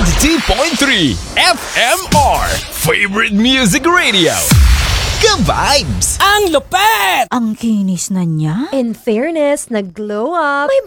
90.3 FMR Favorite Music Radio. Ka-vibes! Ang lupet! Ang kinis na niya. In fairness, nag-glow up. May